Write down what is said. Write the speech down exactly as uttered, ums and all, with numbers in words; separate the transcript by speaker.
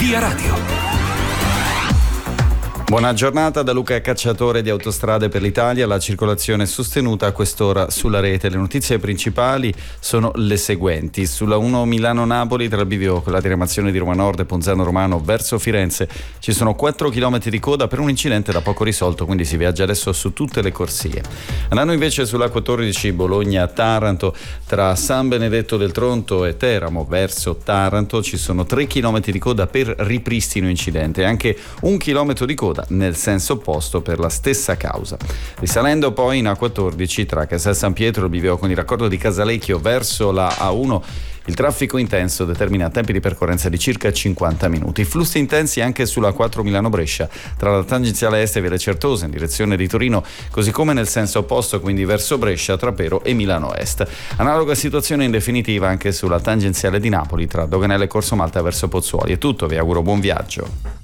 Speaker 1: Via Radio.
Speaker 2: Buona giornata da Luca Cacciatore di Autostrade per l'Italia. La circolazione è sostenuta a quest'ora sulla rete. Le notizie principali sono le seguenti. Sulla uno Milano-Napoli, tra il bivio con la diramazione di Roma Nord e Ponzano Romano verso Firenze, ci sono quattro chilometri di coda per un incidente da poco risolto, quindi si viaggia adesso su tutte le corsie. Andando invece sulla quattordici Bologna-Taranto, tra San Benedetto del Tronto e Teramo verso Taranto, ci sono tre chilometri di coda per ripristino incidente e anche un chilometro di coda nel senso opposto per la stessa causa. Risalendo poi in A quattordici tra Casal San Pietro e il bivio con il raccordo di Casalecchio verso la A uno, il traffico intenso determina tempi di percorrenza di circa cinquanta minuti. Flussi intensi anche sulla quattro Milano-Brescia tra la tangenziale est e Viale Certosa in direzione di Torino, così come nel senso opposto, quindi verso Brescia tra Pero e Milano Est. Analoga situazione in definitiva anche sulla tangenziale di Napoli tra Doganello e Corso Malta verso Pozzuoli. È tutto, vi auguro buon viaggio.